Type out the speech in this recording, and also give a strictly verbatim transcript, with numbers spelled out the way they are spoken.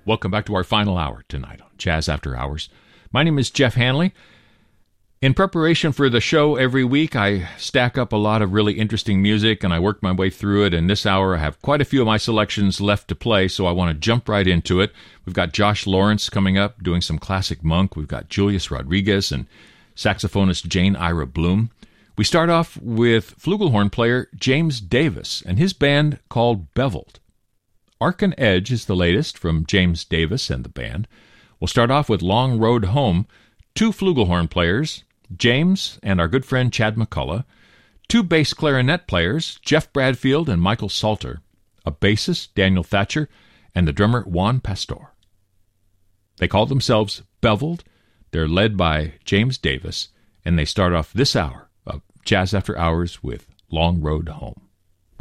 Welcome back to our final hour tonight on Jazz After Hours. My name is Jeff Hanley. In preparation for the show every week, I stack up a lot of really interesting music, and I work my way through it. And this hour, I have quite a few of my selections left to play, so I want to jump right into it. We've got Josh Lawrence coming up, doing some classic Monk. We've got Julius Rodriguez and saxophonist Jane Ira Bloom. We start off with flugelhorn player James Davis and his band called Beveled. Arc and Edge is the latest from James Davis and the band. We'll start off with Long Road Home, two flugelhorn players, James and our good friend Chad McCullough, two bass clarinet players, Jeff Bradfield and Michael Salter, a bassist, Daniel Thatcher, and the drummer Juan Pastor. They call themselves Beveled. They're led by James Davis, and they start off this hour of Jazz After Hours with Long Road Home.